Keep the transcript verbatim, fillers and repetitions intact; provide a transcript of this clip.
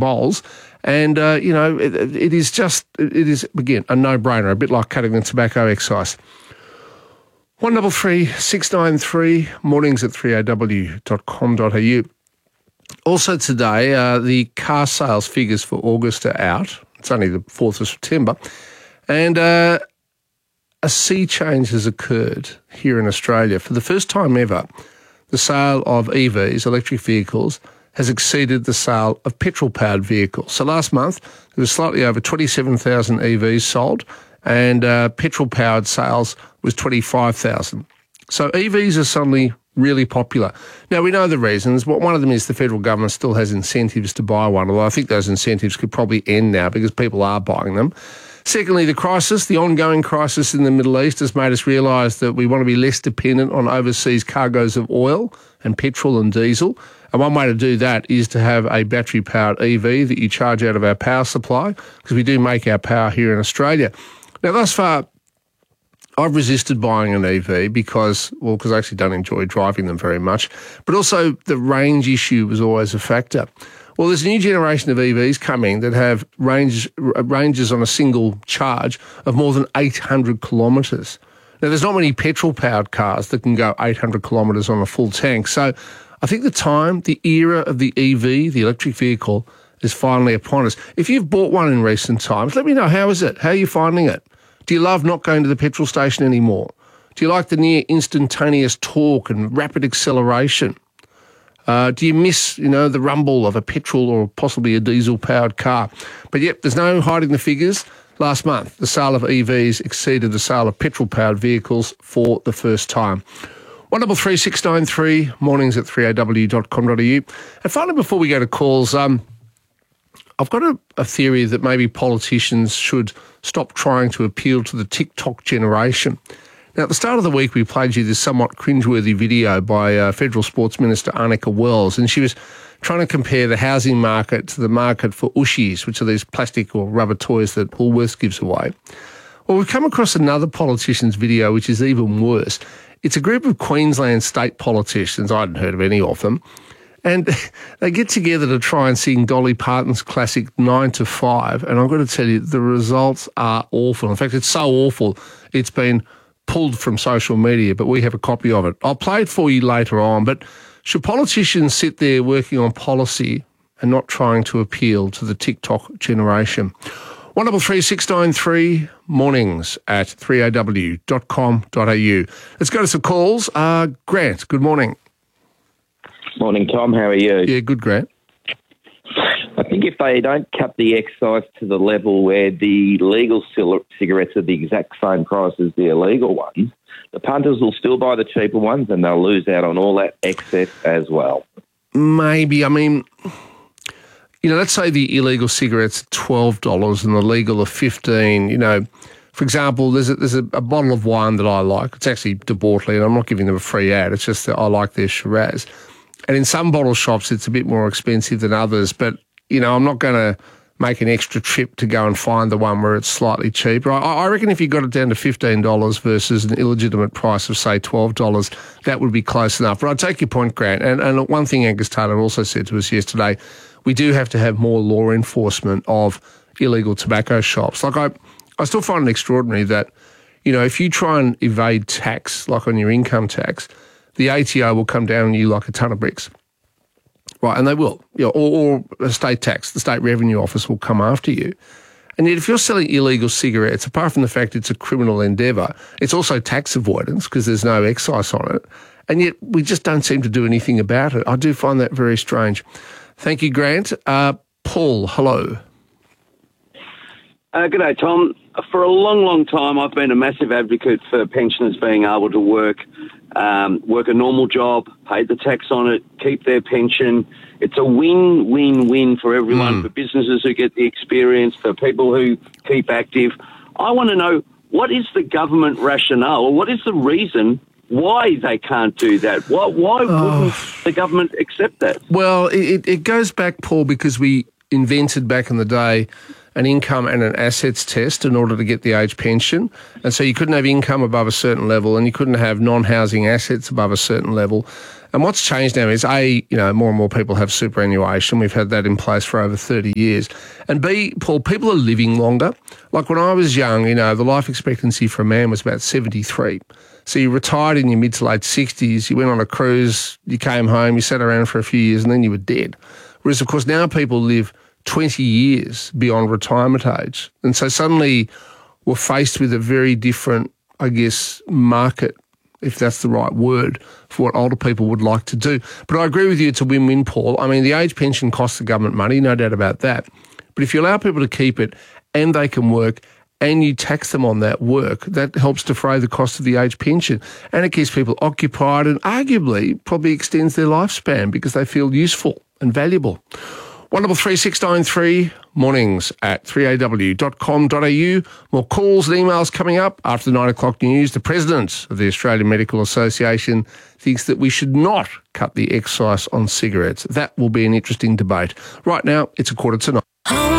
bowls. And, uh, you know, it, it is just, it is, again, a no-brainer, a bit like cutting the tobacco excise. one double three six nine three, mornings at three a w dot com dot a u. Also today, uh, the car sales figures for August are out. It's only the fourth of September. And uh, a sea change has occurred here in Australia. For the first time ever, the sale of E Vs, electric vehicles, has exceeded the sale of petrol-powered vehicles. So last month, there was slightly over twenty-seven thousand E Vs sold, and uh, petrol-powered sales was twenty-five thousand. So E Vs are suddenly really popular. Now, we know the reasons. One of them is the federal government still has incentives to buy one, although I think those incentives could probably end now because people are buying them. Secondly, the crisis, the ongoing crisis in the Middle East has made us realise that we want to be less dependent on overseas cargoes of oil and petrol and diesel. And one way to do that is to have a battery-powered E V that you charge out of our power supply, because we do make our power here in Australia. Now, thus far, I've resisted buying an E V because, well, because I actually don't enjoy driving them very much, but also the range issue was always a factor. Well, there's a new generation of E Vs coming that have range, ranges on a single charge of more than eight hundred kilometres. Now, there's not many petrol-powered cars that can go eight hundred kilometres on a full tank, so I think the time, the era of the E V, the electric vehicle, is finally upon us. If you've bought one in recent times, let me know, how is it? How are you finding it? Do you love not going to the petrol station anymore? Do you like the near instantaneous torque and rapid acceleration? Uh, do you miss, you know, the rumble of a petrol or possibly a diesel-powered car? But yep, there's no hiding the figures. Last month, the sale of E Vs exceeded the sale of petrol-powered vehicles for the first time. one double three six nine three, mornings at three a w dot com dot a u. And finally, before we go to calls, um, I've got a, a theory that maybe politicians should stop trying to appeal to the TikTok generation. Now, at the start of the week, we played you this somewhat cringeworthy video by uh, Federal Sports Minister Annika Wells, and she was trying to compare the housing market to the market for Ushies, which are these plastic or rubber toys that Woolworths gives away. Well, we've come across another politician's video, which is even worse. It's a group of Queensland state politicians, I hadn't heard of any of them, and they get together to try and sing Dolly Parton's classic nine to five, and I've got to tell you, the results are awful. In fact, it's so awful, it's been pulled from social media, but we have a copy of it. I'll play it for you later on, but should politicians sit there working on policy and not trying to appeal to the TikTok generation? one double three six nine three, mornings at three a w dot com dot a u. Let's go to some calls. Uh, Grant, good morning. Morning, Tom. How are you? Yeah, good, Grant. I think if they don't cut the excise to the level where the legal cigarettes are the exact same price as the illegal ones, the punters will still buy the cheaper ones and they'll lose out on all that excess as well. Maybe. I mean, you know, let's say the illegal cigarettes are twelve dollars and the legal are fifteen dollars. You know, for example, there's a, there's a, a bottle of wine that I like. It's actually De Bortoli, and I'm not giving them a free ad. It's just that I like their Shiraz. And in some bottle shops, it's a bit more expensive than others. But, you know, I'm not going to make an extra trip to go and find the one where it's slightly cheaper. I, I reckon if you got it down to fifteen dollars versus an illegitimate price of, say, twelve dollars, that would be close enough. But I take your point, Grant. And, and one thing Angus Taylor also said to us yesterday, we do have to have more law enforcement of illegal tobacco shops. Like, I, I still find it extraordinary that, you know, if you try and evade tax, like on your income tax, the A T O will come down on you like a ton of bricks. Right, and they will. You know, or, or a state tax, the State Revenue Office will come after you. And yet if you're selling illegal cigarettes, apart from the fact it's a criminal endeavour, it's also tax avoidance because there's no excise on it. And yet we just don't seem to do anything about it. I do find that very strange. Thank you, Grant. Uh, Paul, hello. Uh, good day, Tom. For a long, long time, I've been a massive advocate for pensioners being able to work, um, work a normal job, pay the tax on it, keep their pension. It's a win, win, win for everyone, mm. for businesses who get the experience, for people who keep active. I want to know, what is the government rationale, or what is the reason why they can't do that? Why, why wouldn't oh. the government accept that? Well, it, it goes back, Paul, because we invented back in the day an income and an assets test in order to get the age pension. And so you couldn't have income above a certain level and you couldn't have non-housing assets above a certain level. And what's changed now is, A, you know, more and more people have superannuation. We've had that in place for over thirty years. And B, Paul, people are living longer. Like when I was young, you know, the life expectancy for a man was about seventy-three. So you retired in your mid to late sixties, you went on a cruise, you came home, you sat around for a few years and then you were dead. Whereas, of course, now people live twenty years beyond retirement age. And so suddenly we're faced with a very different, I guess, market, if that's the right word, for what older people would like to do. But I agree with you, it's a win-win, Paul. I mean, the age pension costs the government money, no doubt about that. But if you allow people to keep it and they can work and you tax them on that work, that helps defray the cost of the age pension. And it keeps people occupied and arguably probably extends their lifespan because they feel useful and valuable. one double three six nine three, mornings at three a w dot com dot a u. More calls and emails coming up after the nine o'clock news. The president of the Australian Medical Association thinks that we should not cut the excise on cigarettes. That will be an interesting debate. Right now, it's a quarter to nine.